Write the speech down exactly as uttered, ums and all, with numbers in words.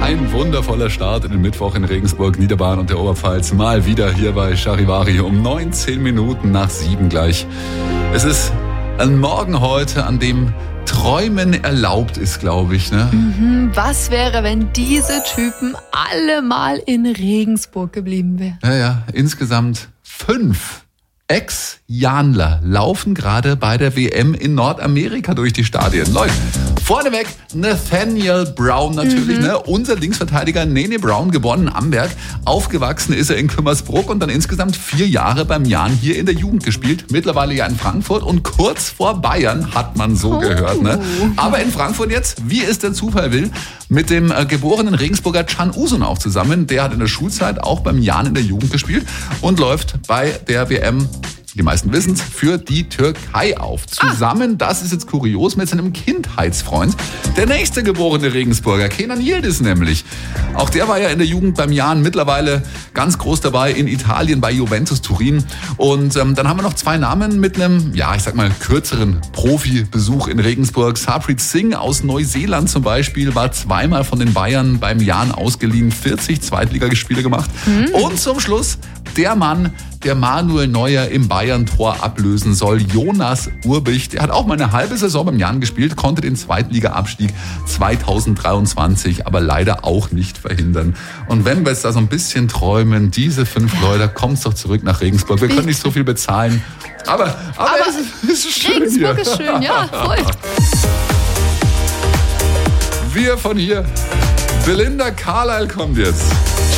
Ein wundervoller Start in den Mittwoch in Regensburg, Niederbayern und der Oberpfalz. Mal wieder hier bei Charivari um neunzehn Minuten nach sieben gleich. Es ist ein Morgen heute, an dem Träumen erlaubt ist, glaube ich. Ne? Mhm, was wäre, wenn diese Typen alle mal in Regensburg geblieben wären? Ja, ja, insgesamt fünf Ex-Janler laufen gerade bei der W M in Nordamerika durch die Stadien. Leute, vorneweg Nathaniel Brown natürlich, mhm. ne? Unser Linksverteidiger Nene Brown, geboren in Amberg. Aufgewachsen ist er in Kümmersbruck und dann insgesamt vier Jahre beim Jan hier in der Jugend gespielt. Mittlerweile ja in Frankfurt und kurz vor Bayern, hat man so oh. gehört. Ne? Aber in Frankfurt jetzt, wie es der Zufall will, mit dem äh, geborenen Regensburger Can Uzun auch zusammen. Der hat in der Schulzeit auch beim Jan in der Jugend gespielt und läuft bei der W M, die meisten wissen es, für die Türkei auf. Zusammen, ah. das ist jetzt kurios, mit seinem Kindheitsfreund, der nächste geborene Regensburger, Kenan Yildiz nämlich. Auch der war ja in der Jugend beim Jan, mittlerweile ganz groß dabei in Italien bei Juventus Turin. Und ähm, dann haben wir noch zwei Namen mit einem, ja, ich sag mal, kürzeren Profibesuch in Regensburg. Sarpreet Singh aus Neuseeland zum Beispiel war zweimal von den Bayern beim Jan ausgeliehen, vierzig Zweitligaspiele gemacht. Mhm. Und zum Schluss der Mann, der Manuel Neuer im Bayern-Tor ablösen soll, Jonas Urbich. Der hat auch mal eine halbe Saison beim Jan gespielt, konnte den Zweitliga-Abstieg zweitausenddreiundzwanzig aber leider auch nicht verhindern. Und wenn wir jetzt da so ein bisschen träumen, diese fünf Leute, kommt doch zurück nach Regensburg. Wir können nicht so viel bezahlen, aber, aber, aber es ist, ist schön Regensburg hier. ist schön, ja, voll. Wir von hier. Belinda Carlisle kommt jetzt.